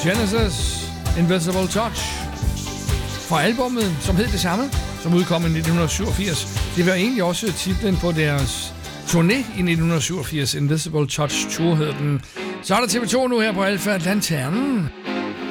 Genesis, Invisible Touch, fra albummet, som hed det samme, som udkom i 1987. Det var egentlig også titlen på deres turné i 1987, Invisible Touch Tour hed den. Så er der TV2 nu her på Alfa Lanternen.